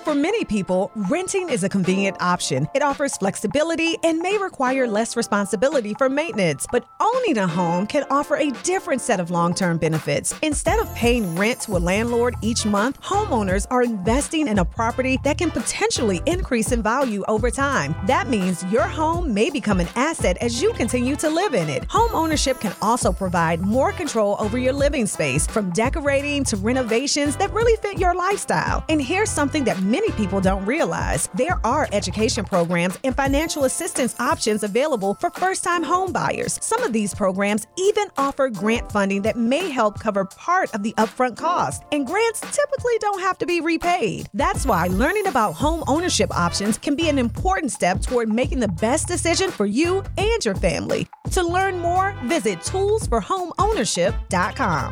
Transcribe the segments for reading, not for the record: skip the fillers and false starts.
For many people, renting is a convenient option. It offers flexibility and may require less responsibility for maintenance. But owning a home can offer a different set of long-term benefits. Instead of paying rent to a landlord each month, homeowners are investing in a property that can potentially increase in value over time. That means your home may become an asset as you continue to live in it. Home ownership can also provide more control over your living space, from decorating to renovations that really fit your lifestyle. And here's something that many people don't realize. There are education programs and financial assistance options available for first-time home buyers. Some of these programs even offer grant funding that may help cover part of the upfront cost. And grants typically don't have to be repaid. That's why learning about home ownership options can be an important step toward making the best decision for you and your family. To learn more, visit toolsforhomeownership.com.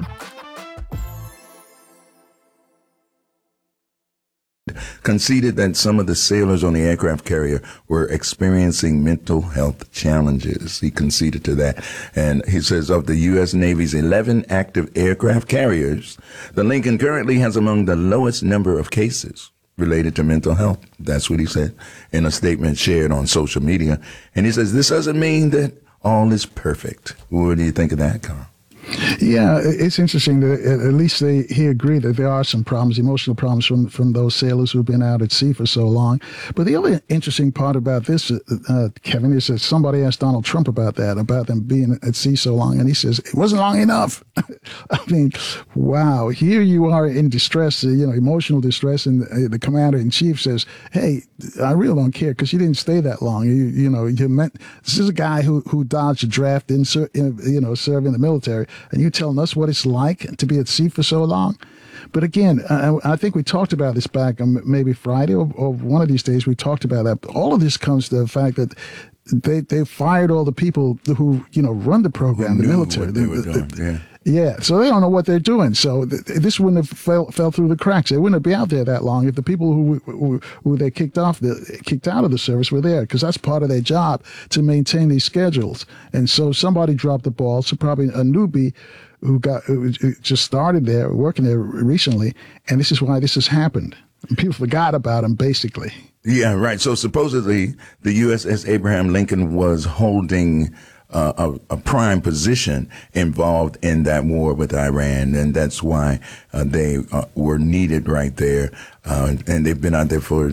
Conceded that some of the sailors on the aircraft carrier were experiencing mental health challenges. He conceded to that. And he says of the U.S. Navy's 11 active aircraft carriers, the Lincoln currently has among the lowest number of cases related to mental health. That's what he said in a statement shared on social media. And he says, this doesn't mean that all is perfect. What do you think of that, Carl? Yeah, it's interesting that at least he agreed that there are some problems, emotional problems from those sailors who've been out at sea for so long. But the other interesting part about this, Kevin, is that somebody asked Donald Trump about that, about them being at sea so long, and he says, it wasn't long enough. I mean, wow, here you are in distress, emotional distress, and the commander-in-chief says, hey, I really don't care because you didn't stay that long. You meant, this is a guy who dodged a draft, didn't serve in the military, and you telling us what it's like to be at sea for so long? But again, I think we talked about this back on maybe Friday or one of these days. We talked about that. All of this comes to the fact that they fired all the people who run the program, the military. What they were doing, yeah. Yeah, so they don't know what they're doing. So this wouldn't have fell through the cracks. They wouldn't be out there that long if the people who they kicked out of the service were there, because that's part of their job, to maintain these schedules. And so somebody dropped the ball. So probably a newbie who just started there, working there recently, and this is why this has happened. And people forgot about him, basically. Yeah, right. So supposedly the USS Abraham Lincoln was holding a prime position involved in that war with Iran, and that's why they were needed right there. And they've been out there for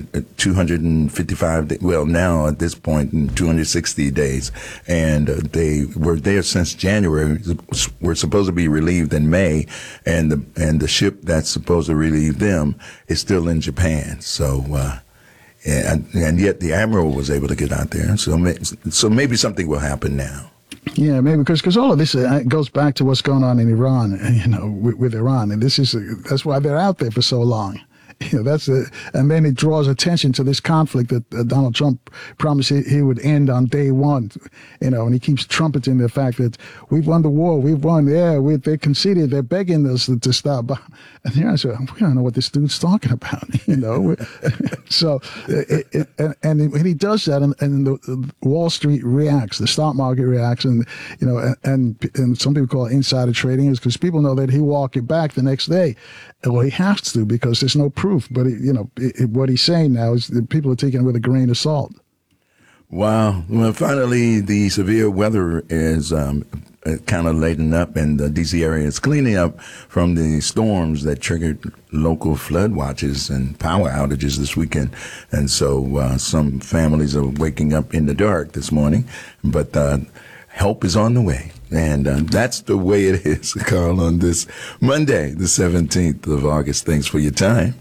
255 days. Well, now at this point, 260 days, and they were there since January. Were supposed to be relieved in May, and the ship that's supposed to relieve them is still in Japan. So. And yet the admiral was able to get out there. So maybe something will happen now. Yeah, maybe because all of this goes back to what's going on in Iran, with Iran, and that's why they're out there for so long. And then it draws attention to this conflict that Donald Trump promised he would end on day one, and he keeps trumpeting the fact that we've won the war, we've won, they conceded, they're begging us to stop. And here I said, we don't know what this dude's talking about, So, and when he does that, and the Wall Street reacts, the stock market reacts, and some people call it insider trading, is because people know that he'll walk it back the next day. Well, he has to, because there's no proof. But what he's saying now is that people are taking it with a grain of salt. Wow. Well, finally, the severe weather is kind of letting up, and the D.C. area is cleaning up from the storms that triggered local flood watches and power outages this weekend. And so some families are waking up in the dark this morning, but help is on the way. And that's the way it is, Carl, on this Monday, the 17th of August. Thanks for your time.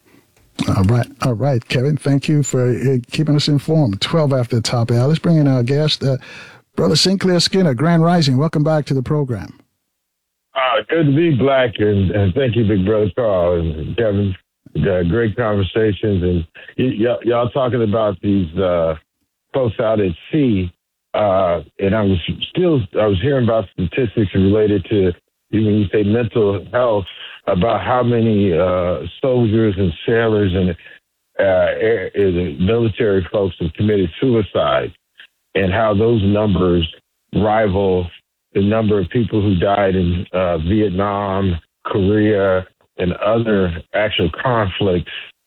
All right, Kevin. Thank you for keeping us informed. 12 after the top hour. Let's bring in our guest, Brother Sinclair Skinner, Grand Rising. Welcome back to the program. Good to be black, and thank you, Big Brother Carl and Kevin. Great conversations, and y'all talking about these folks out at sea. And I was hearing about statistics related to, when you say mental health, about how many soldiers and sailors and the military folks have committed suicide, and how those numbers rival the number of people who died in Vietnam, Korea, and other actual conflicts